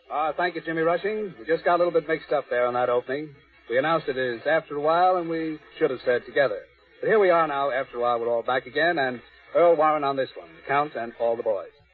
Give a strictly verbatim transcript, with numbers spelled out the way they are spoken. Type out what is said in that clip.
Uh, thank you, Jimmy Rushing. We just got a little bit mixed up there on that opening. We announced it as After a While, and we should have said Together. But here we are now. After a while, we're all back again, and Earl Warren on this one, the Count and all the boys.